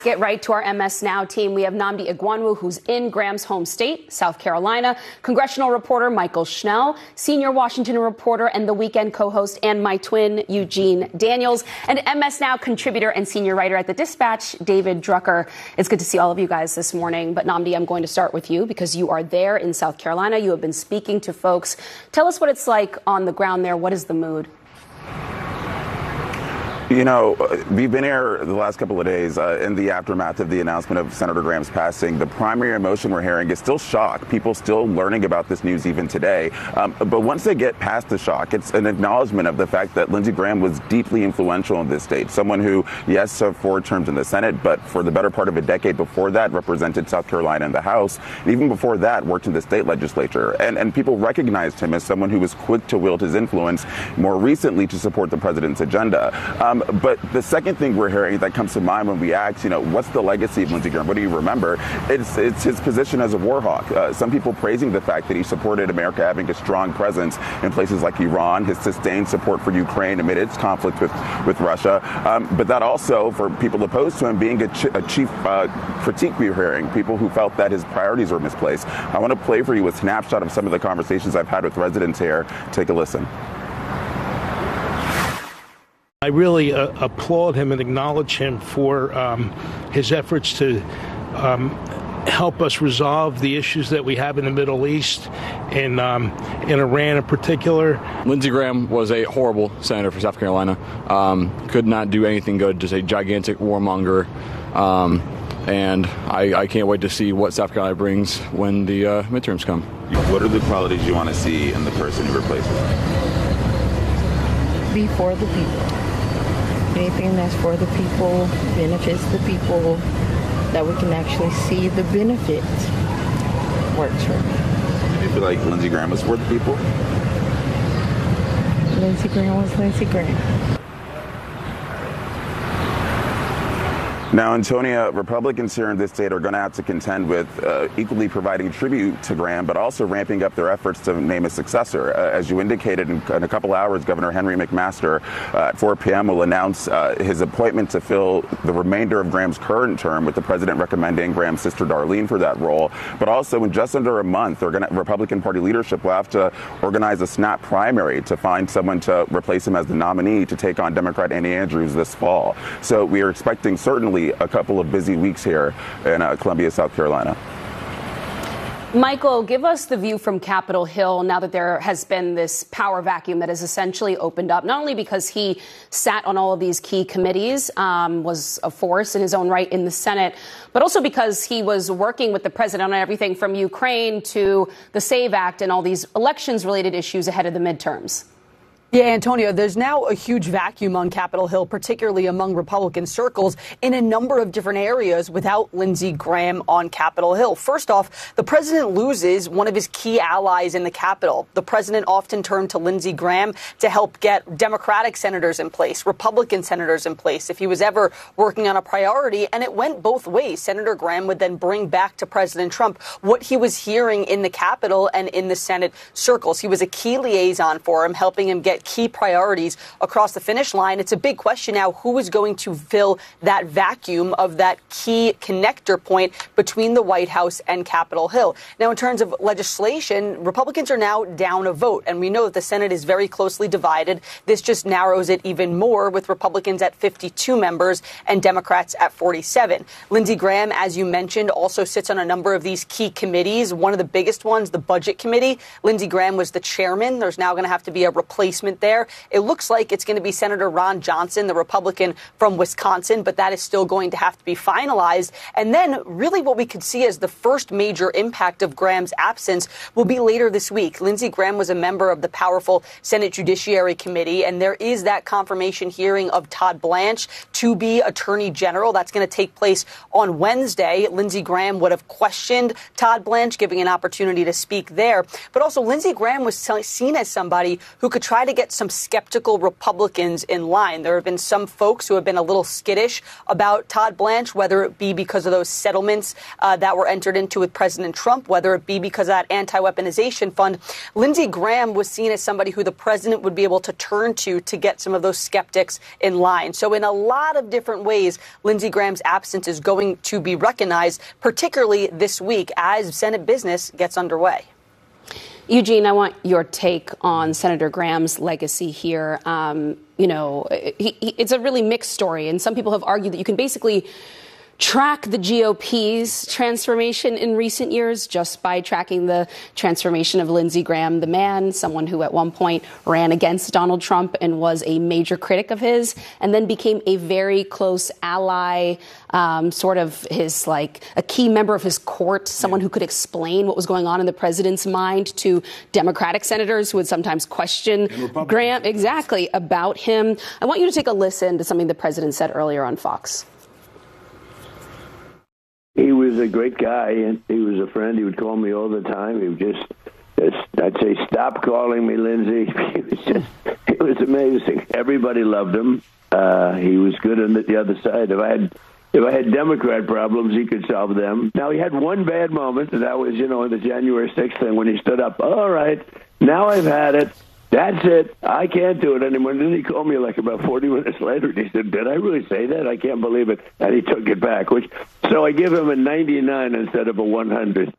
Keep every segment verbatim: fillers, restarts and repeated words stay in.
Get right to our M S Now team. We have Nnamdi Egwuonwu, who's in Graham's home state, South Carolina, congressional reporter Michael Schnell, senior Washington reporter and The Weekend co-host, and my twin, Eugene Daniels, and M S Now contributor and senior writer at The Dispatch, David Drucker. It's good to see all of you guys this morning. But Nnamdi, I'm going to start with you because you are there in South Carolina. You have been speaking to folks. Tell us what it's like on the ground there. What is the mood? You know, we've been here the last couple of days uh, in the aftermath of the announcement of Senator Graham's passing. The primary emotion we're hearing is still shock. People still learning about this news even today. Um, but once they get past the shock, it's an acknowledgement of the fact that Lindsey Graham was deeply influential in this state. Someone who, yes, served four terms in the Senate, but for the better part of a decade before that, represented South Carolina in the House. And even before that, worked in the state legislature. And, and people recognized him as someone who was quick to wield his influence more recently to support the president's agenda. Um, But the second thing we're hearing that comes to mind when we ask, you know, what's the legacy of Lindsey Graham? What do you remember? It's it's his position as a war hawk. Uh, some people praising the fact that he supported America having a strong presence in places like Iran, his sustained support for Ukraine amid its conflict with, with Russia. Um, but that also, for people opposed to him, being a, ch- a chief uh, critique we're hearing, people who felt that his priorities were misplaced. I want to play for you a snapshot of some of the conversations I've had with residents here. Take a listen. I really uh, applaud him and acknowledge him for um, his efforts to um, help us resolve the issues that we have in the Middle East, in, um, in Iran in particular. Lindsey Graham was a horrible senator for South Carolina. Um, could not do anything good, just a gigantic warmonger. Um, and I, I can't wait to see what South Carolina brings when the uh, midterms come. What are the qualities you want to see in the person who replaces him? Be for the people. Anything that's for the people, benefits the people, that we can actually see the benefits, works for me. Do you feel like Lindsey Graham was for the people? Lindsey Graham was Lindsey Graham. Now, Antonia, Republicans here in this state are going to have to contend with uh, equally providing tribute to Graham, but also ramping up their efforts to name a successor. Uh, as you indicated, in, in a couple hours, Governor Henry McMaster uh, at four p.m. will announce uh, his appointment to fill the remainder of Graham's current term, with the president recommending Graham's sister Darlene for that role. But also, in just under a month, they're gonna, Republican Party leadership will have to organize a snap primary to find someone to replace him as the nominee to take on Democrat Annie Andrews this fall. So we are expecting certainly a couple of busy weeks here in uh, Columbia, South Carolina. Michael, give us the view from Capitol Hill now that there has been this power vacuum that has essentially opened up, not only because he sat on all of these key committees, um, was a force in his own right in the Senate, but also because he was working with the president on everything from Ukraine to the SAVE Act and all these elections-related issues ahead of the midterms. Yeah, Antonio, there's now a huge vacuum on Capitol Hill, particularly among Republican circles, in a number of different areas without Lindsey Graham on Capitol Hill. First off, the president loses one of his key allies in the Capitol. The president often turned to Lindsey Graham to help get Democratic senators in place, Republican senators in place, if he was ever working on a priority. And it went both ways. Senator Graham would then bring back to President Trump what he was hearing in the Capitol and in the Senate circles. He was a key liaison for him, helping him get key priorities across the finish line. It's a big question now, who is going to fill that vacuum of that key connector point between the White House and Capitol Hill. Now, in terms of legislation, Republicans are now down a vote, and we know that the Senate is very closely divided. This just narrows it even more, with Republicans at fifty-two members and Democrats at forty-seven. Lindsey Graham, as you mentioned, also sits on a number of these key committees. One of the biggest ones, the Budget Committee. Lindsey Graham was the chairman. There's now going to have to be a replacement there. It looks like it's going to be Senator Ron Johnson, the Republican from Wisconsin, but that is still going to have to be finalized. And then really what we could see as the first major impact of Graham's absence will be later this week. Lindsey Graham was a member of the powerful Senate Judiciary Committee, and there is that confirmation hearing of Todd Blanche to be Attorney General. That's going to take place on Wednesday. Lindsey Graham would have questioned Todd Blanche, giving an opportunity to speak there. But also, Lindsey Graham was seen as somebody who could try to get get some skeptical Republicans in line. There have been some folks who have been a little skittish about Todd Blanche, whether it be because of those settlements uh, that were entered into with President Trump, whether it be because of that anti-weaponization fund. Lindsey Graham was seen as somebody who the president would be able to turn to to get some of those skeptics in line. So in a lot of different ways, Lindsey Graham's absence is going to be recognized, particularly this week as Senate business gets underway. Eugene, I want your take on Senator Graham's legacy here. Um, you know, he, he, it's a really mixed story, and some people have argued that you can basically track the G O P's transformation in recent years just by tracking the transformation of Lindsey Graham, the man, someone who at one point ran against Donald Trump and was a major critic of his, and then became a very close ally, um, sort of his, like, a key member of his court, someone who could explain what was going on in the president's mind to Democratic senators who would sometimes question Graham, exactly, about him. I want you to take a listen to something the president said earlier on Fox. He was a great guy, and he was a friend. He would call me all the time. He would just, just I'd say, stop calling me Lindsey. He was just, it was amazing. Everybody loved him. Uh, he was good on the, the other side. If I had, if I had Democrat problems, he could solve them. Now, he had one bad moment, and that was, you know, in the January sixth thing when he stood up. All right, now I've had it. That's it. I can't do it anymore. And then he called me like about forty minutes later, and he said, did I really say that? I can't believe it. And he took it back. Which, so I give him a ninety-nine instead of a one hundred.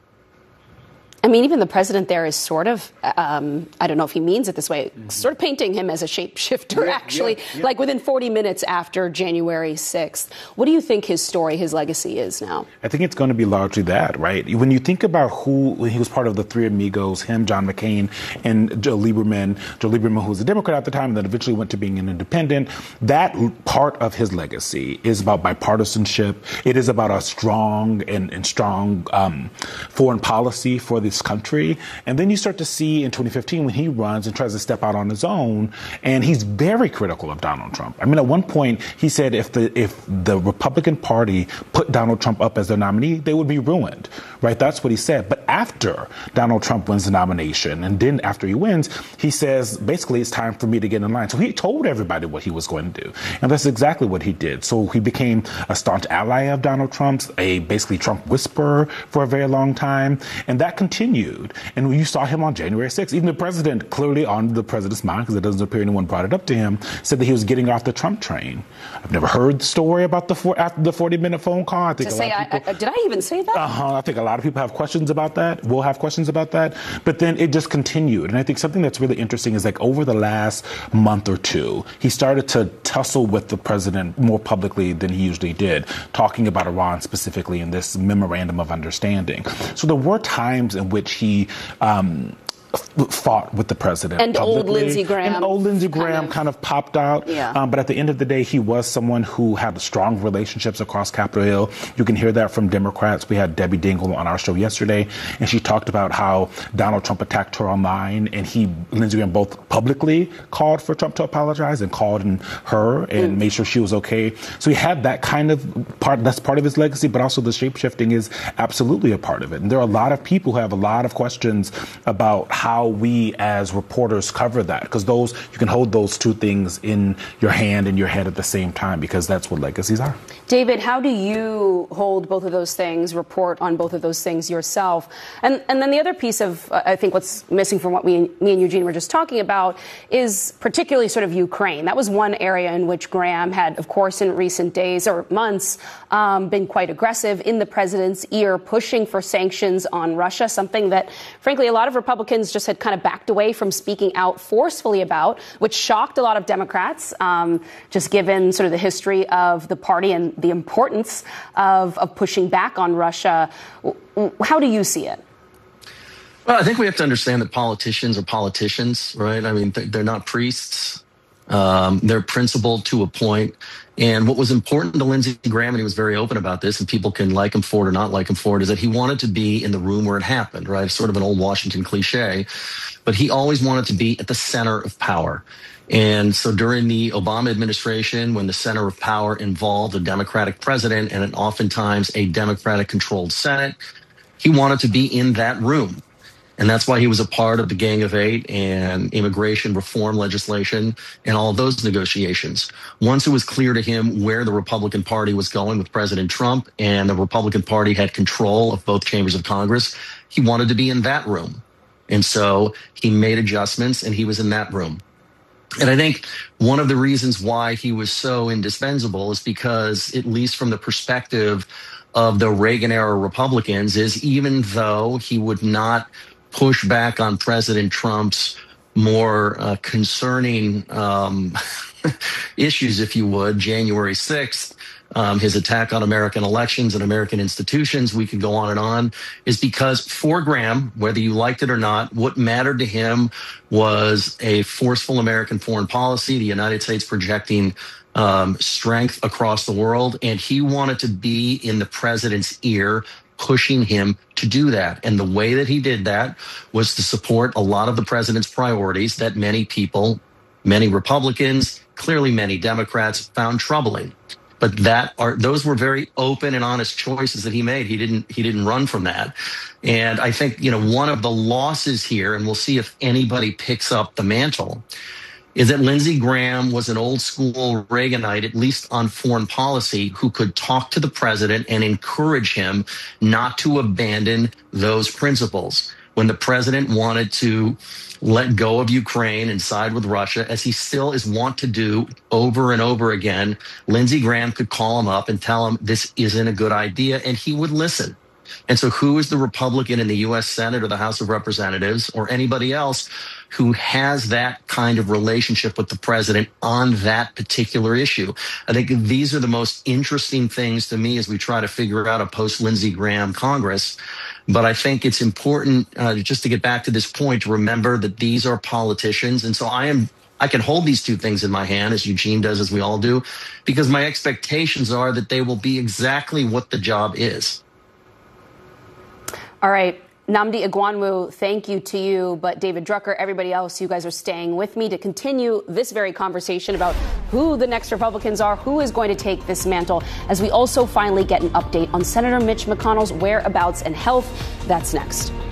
I mean, even the president there is sort of, um, I don't know if he means it this way, mm-hmm. sort of painting him as a shapeshifter, yeah, actually, yeah, yeah. like within forty minutes after January sixth. What do you think his story, his legacy is now? I think it's going to be largely that, right? When you think about who, when he was part of the Three Amigos, him, John McCain, and Joe Lieberman, Joe Lieberman, who was a Democrat at the time, and then eventually went to being an independent, that part of his legacy is about bipartisanship. It is about a strong and, and strong um, foreign policy for the country. And then you start to see in twenty fifteen when he runs and tries to step out on his own, and he's very critical of Donald Trump. I mean, at one point he said if the if the Republican Party put Donald Trump up as their nominee, they would be ruined, right? That's what he said. But after Donald Trump wins the nomination, and then after he wins, he says, basically, it's time for me to get in line. So he told everybody what he was going to do. And that's exactly what he did. So he became a staunch ally of Donald Trump's, a basically Trump whisperer for a very long time. And that continued. And you saw him on January sixth. Even the president, clearly on the president's mind, because it doesn't appear anyone brought it up to him, said that he was getting off the Trump train. I've never heard the story about the four, after the forty-minute phone call. I think to a say, lot of people, I, I, did I even say that? Uh-huh. I think a lot of people have questions about that. We'll have questions about that. But then it just continued. And I think something that's really interesting is, like, over the last month or two, he started to tussle with the president more publicly than he usually did, talking about Iran specifically in this memorandum of understanding. So there were times in which he um, fought with the president. And publicly. old Lindsey Graham. And old Lindsey Graham kind of, kind of popped out. Yeah. Um, but at the end of the day, he was someone who had strong relationships across Capitol Hill. You can hear that from Democrats. We had Debbie Dingell on our show yesterday, and she talked about how Donald Trump attacked her online, and he, Lindsey Graham, both publicly called for Trump to apologize and called in her and mm. made sure she was okay. So he had that kind of part. That's part of his legacy, but also the shape-shifting is absolutely a part of it. And there are a lot of people who have a lot of questions about how we as reporters cover that, because those, you can hold those two things in your hand and your head at the same time, because that's what legacies are. David, how do you hold both of those things, report on both of those things yourself? And and then the other piece of, uh, I think what's missing from what we, me and Eugene were just talking about is particularly sort of Ukraine. That was one area in which Graham had, of course, in recent days or months, um, been quite aggressive in the president's ear, pushing for sanctions on Russia, something that, frankly, a lot of Republicans just had kind of backed away from speaking out forcefully about, which shocked a lot of Democrats, um, just given sort of the history of the party and the importance of, of pushing back on Russia. How do you see it? Well, I think we have to understand that politicians are politicians, right? I mean, they're not priests. Um, they're principled to a point. And what was important to Lindsey Graham, and he was very open about this, and people can like him for it or not like him for it, is that he wanted to be in the room where it happened, right? Sort of an old Washington cliche. But he always wanted to be at the center of power. And so during the Obama administration, when the center of power involved a Democratic president and an oftentimes a Democratic-controlled Senate, he wanted to be in that room. And that's why he was a part of the Gang of Eight and immigration reform legislation and all of those negotiations. Once it was clear to him where the Republican Party was going with President Trump and the Republican Party had control of both chambers of Congress, he wanted to be in that room. And so he made adjustments and he was in that room. And I think one of the reasons why he was so indispensable is because, at least from the perspective of the Reagan era Republicans, is even though he would not push back on President Trump's more uh, concerning um, issues, if you would, January sixth, um, his attack on American elections and American institutions, we could go on and on, is because for Graham, whether you liked it or not, what mattered to him was a forceful American foreign policy, the United States projecting um, strength across the world, and he wanted to be in the president's ear, pushing him to do that. And the way that he did that was to support a lot of the president's priorities that many people, many Republicans, clearly many Democrats found troubling. But that are those were very open and honest choices that he made. He didn't he didn't run from that. And I think, you know, one of the losses here, and we'll see if anybody picks up the mantle, is that Lindsey Graham was an old school Reaganite, at least on foreign policy, who could talk to the president and encourage him not to abandon those principles. When the president wanted to let go of Ukraine and side with Russia, as he still is wont to do over and over again, Lindsey Graham could call him up and tell him this isn't a good idea, and he would listen. And so who is the Republican in the U S Senate or the House of Representatives or anybody else who has that kind of relationship with the president on that particular issue? I think these are the most interesting things to me as we try to figure out a post-Lindsey Graham Congress. But I think it's important, uh, just to get back to this point, to remember that these are politicians. And so I am I can hold these two things in my hand, as Eugene does, as we all do, because my expectations are that they will be exactly what the job is. All right. Nnamdi Egwuonwu, thank you to you. But David Drucker, everybody else, you guys are staying with me to continue this very conversation about who the next Republicans are, who is going to take this mantle, as we also finally get an update on Senator Mitch McConnell's whereabouts and health. That's next.